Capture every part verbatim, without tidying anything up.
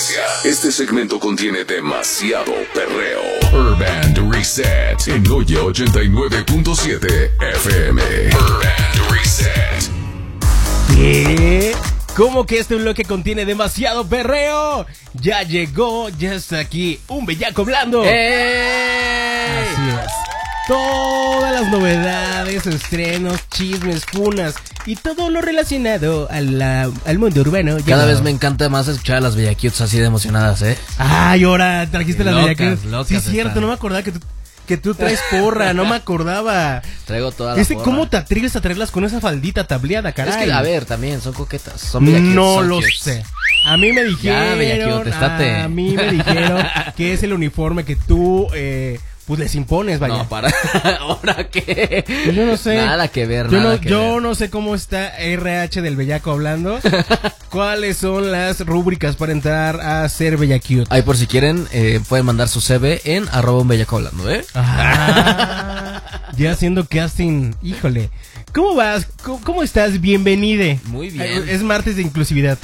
advertencia. Este segmento contiene demasiado perreo. Urban Reset en Oye ochenta y nueve punto siete F M. Urban Reset. ¿Qué? ¿Cómo que este bloque contiene demasiado perreo? Ya llegó, ya está aquí, un bellaco hablando. ¡Eh! Así es. Todas las novedades, estrenos, chismes, funas y todo lo relacionado a la, al mundo urbano. Cada vez me encanta más escuchar a las Bellaquitos así de emocionadas, ¿eh? Ay, ahora trajiste las Locas, Bellaquitos. locas Sí, es cierto, están. no me acordaba que tú, que tú traes porra, no me acordaba. Traigo toda la Este, porra. ¿cómo te atreves a traerlas con esa faldita tableada, caray? Es que, a ver, también, son coquetas, son Bellaquitos. No son lo cutes. sé. A mí me dijeron, Ya, Bellaquiote, estate. a mí me dijeron que es el uniforme que tú, eh, pues les impones, vaya. No, para. ¿Ahora qué? Pues yo no sé. Nada que ver, yo nada no, que yo ver. no sé cómo está R H del bellaco hablando. ¿Cuáles son las rúbricas para entrar a ser bellaquiut? Ahí por si quieren, eh, pueden mandar su C V en arroba un bellaco hablando, ¿eh? Ah, ya haciendo casting, híjole. ¿Cómo vas? ¿Cómo, cómo estás? Bienvenide. Muy bien. Es martes de inclusividad.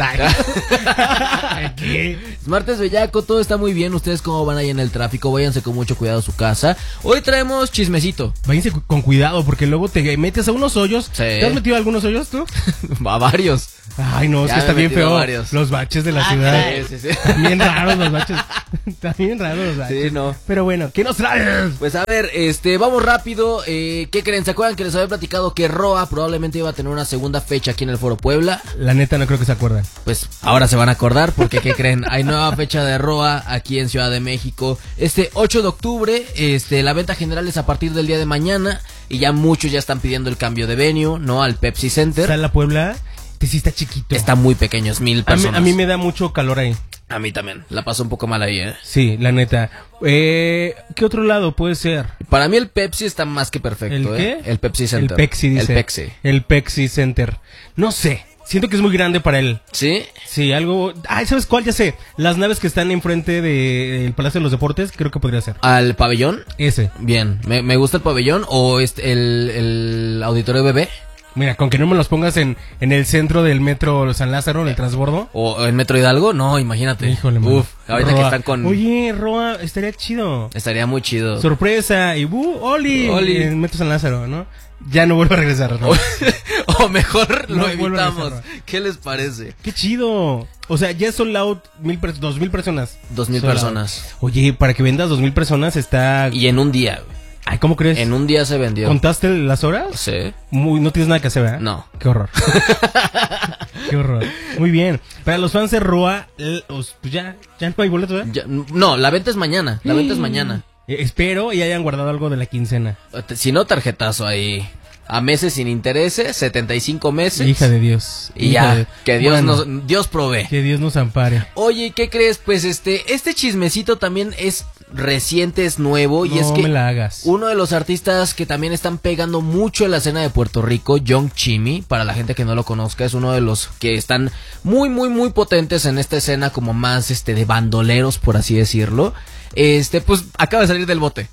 ¿Qué? Es martes bellaco, todo está muy bien. Ustedes cómo van ahí en el tráfico, váyanse con mucho cuidado a su casa. Hoy traemos chismecito. Váyanse cu- con cuidado porque luego te metes a unos hoyos. Sí. ¿Te has metido a algunos hoyos tú? A varios. Ay, no, es Ya que está me he bien metido feo. a varios. Los baches de la Ah, ciudad. sí, sí, sí. Están bien raros los baches. Están bien raros los baches. Sí, no. Pero bueno, ¿qué nos traes? Pues a ver, este, vamos rápido. Eh, ¿Qué creen? ¿Se acuerdan que les había platicado que Roa probablemente iba a tener una segunda fecha aquí en el Foro Puebla? La neta no creo que se acuerdan. Pues ahora se van a acordar porque ¿qué creen? Hay nueva fecha de Roa aquí en Ciudad de México. Este ocho de octubre, este, la venta general es a partir del día de mañana y ya muchos ya están pidiendo el cambio de venue, ¿no? Al Pepsi Center. Está en la Puebla, que sí está chiquito. Está muy pequeño, es mil a mí, personas. a mí me da mucho calor ahí. A mí también. La paso un poco mal ahí, ¿eh? Sí, la neta. Eh, ¿Qué otro lado puede ser? Para mí el Pepsi está más que perfecto, ¿El qué? ¿eh? El Pepsi Center. El Pepsi, dice. El Pepsi. El Pepsi Center. No sé. Siento que es muy grande para él. ¿Sí? Sí, algo... Ay, ¿sabes cuál? Ya sé. Las naves que están enfrente del Palacio de los Deportes, creo que podría ser. ¿Al pabellón? Ese. Bien. Me, me gusta el pabellón o este, el, el auditorio bebé. Mira, con que no me los pongas en, en el centro del metro San Lázaro, en el transbordo. ¿O el Metro Hidalgo? No, imagínate. Híjole, man. Uf, ahorita Roa. que están con... Oye, Roa, estaría chido. Estaría muy chido. Sorpresa. Y bu, Oli. Oli. En el metro San Lázaro, ¿no? Ya no vuelvo a regresar, Roa. O mejor No, lo vuelvo a evitamos. regresar. ¿Qué les parece? Qué chido. O sea, ya son loud mil per- dos mil personas. Dos mil Sold out. personas. Oye, para que vendas dos mil personas está... Y en un día. Ay, ¿cómo crees? En un día se vendió. ¿Contaste las horas? Sí. Muy, no tienes nada que hacer, ¿verdad? No. Qué horror. Qué horror. Muy bien. Para los fans de Roa, l- os- pues ya, ya no hay boletos, ¿verdad? Ya- no, la venta es mañana. La venta es mañana. Eh, espero y hayan guardado algo de la quincena. Si no, tarjetazo ahí. A meses sin intereses, setenta y cinco meses. Hija de Dios. Y Hija ya, de- que Dios Bueno, nos, Dios provee. Que Dios nos ampare. Oye, ¿qué crees? Pues este, este chismecito también es reciente, es nuevo. Y No es que me la hagas. uno de los artistas que también están pegando mucho en la escena de Puerto Rico, Young Chimmy, para la gente que no lo conozca, es uno de los que están muy, muy, muy potentes en esta escena, como más este de bandoleros, por así decirlo. Este, pues acaba de salir del bote.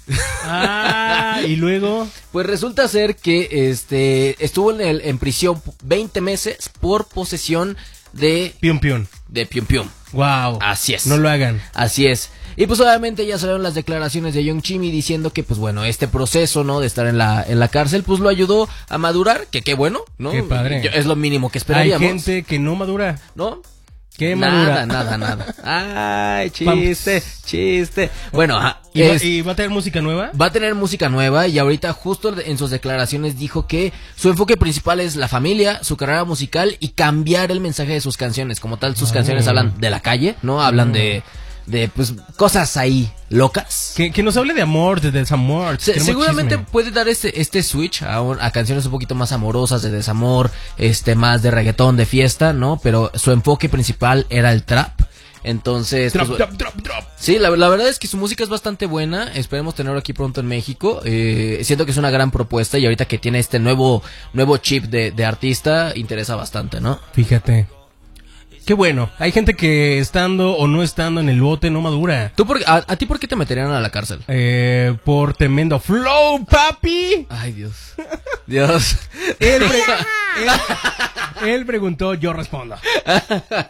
Ah, y luego... Pues resulta ser que este estuvo en, el, en prisión veinte meses por posesión de Pium pium. de pium pium. Wow. Así es. No lo hagan. Así es. Y pues obviamente ya salieron las declaraciones de Young Chimmy diciendo que pues bueno, este proceso, ¿no? De estar en la en la cárcel pues lo ayudó a madurar, que qué bueno, ¿no? Qué padre. Yo- es lo mínimo que Hay esperaríamos. gente que no madura. ¿No? ¿Qué Nada, madura? nada, nada. Ay, chiste, chiste. Bueno, ajá, ¿Y, va, es- y va a tener música nueva? va a tener música nueva y ahorita justo en sus declaraciones dijo que su enfoque principal es la familia, su carrera musical y cambiar el mensaje de sus canciones. Como tal, sus Oh. canciones hablan de la calle, ¿no? Hablan de, de pues, cosas ahí locas. Que, que nos hable de amor, de desamor. Se- Queremos seguramente chisme. puede dar este este switch a, un- a canciones un poquito más amorosas, de desamor, este más de reggaetón, de fiesta, ¿no? Pero su enfoque principal era el trap. Entonces, Drop, pues, drop, drop, drop. sí, la, la verdad es que su música es bastante buena. Esperemos tenerlo aquí pronto en México. Eh, siento que es una gran propuesta y ahorita que tiene este nuevo nuevo chip de, de artista, interesa bastante, ¿no? Fíjate. Qué bueno. Hay gente que estando o no estando en el bote no madura. ¿Tú por, a, a ti por qué te meterían a la cárcel? Eh, por tremendo flow, papi. Ay, Dios. Dios. Él, pre- él- él preguntó, yo respondo.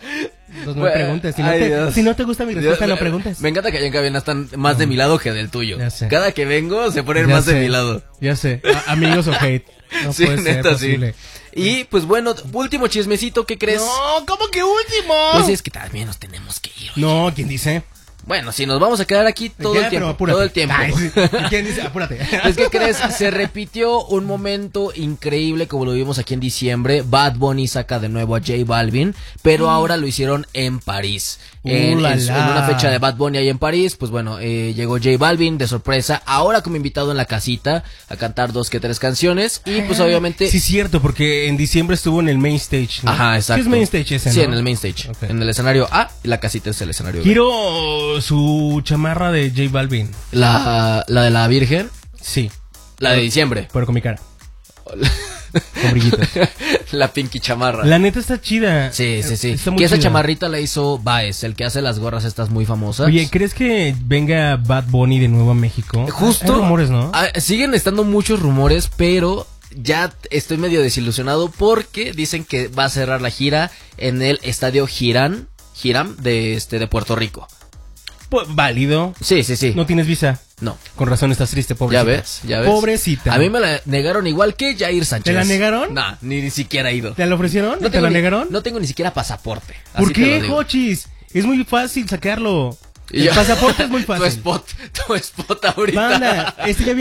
Entonces no me Bueno, preguntes. Si no, ay, te, Dios. si no te gusta mi respuesta, Dios, no preguntes. Me encanta que allá en cabina están más de mi lado que del tuyo. Ya sé. Cada que vengo se ponen Ya más sé, de mi lado. Ya sé. A- amigos o hate. No Sí, puede ser neta, posible. sí. Y pues bueno, último chismecito, ¿qué crees? No, ¿cómo que último? Pues es que también nos tenemos que ir. Oye. No, ¿quién dice? Bueno, si nos vamos a quedar aquí todo Ya, el tiempo. pero apúrate. Todo el tiempo. Ay, sí. ¿Quién dice? Apúrate. Pues, ¿qué crees? Se repitió un momento increíble como lo vimos aquí en diciembre. Bad Bunny saca de nuevo a J Balvin, pero Mm. ahora lo hicieron en París. Uh, En, la, en su- la. en una fecha de Bad Bunny ahí en París, pues bueno, eh, llegó J Balvin de sorpresa, ahora como invitado en la casita, a cantar dos que tres canciones. Y pues obviamente... Sí, cierto, porque en diciembre estuvo en el main stage, ¿no? Ajá, exacto. ¿Qué es main stage ese, Sí, no? en el main stage. Ok. En el escenario A y la casita es el escenario B. Quiero su chamarra de J Balvin. La, la de la Virgen, Sí, la de diciembre. pero con mi cara. Con brillitos. La Pinky chamarra. La neta está chida. Sí, sí, sí. Está muy Que esa chida. chamarrita la hizo Baez, el que hace las gorras estas muy famosas. Oye, ¿crees que venga Bad Bunny de nuevo a México? Justo. Hay rumores, ¿no? Ah, siguen estando muchos rumores, pero ya estoy medio desilusionado porque dicen que va a cerrar la gira en el estadio Girán, Giram de este de Puerto Rico. Pues, válido. Sí, sí, sí. No tienes visa. No. Con razón estás triste, Ya pobrecita. ves, ya ves. Pobrecita. A mí me la negaron igual que Jair Sánchez. ¿Te la negaron? No, ni, ni siquiera he ido. ¿Te la ofrecieron? No ¿Te tengo la ni- negaron? No tengo ni siquiera pasaporte. ¿Por así te lo qué, digo. Jochis? Es muy fácil sacarlo. Y El yo- pasaporte es muy Tu fácil. spot, tu spot ahorita. Banda, este ya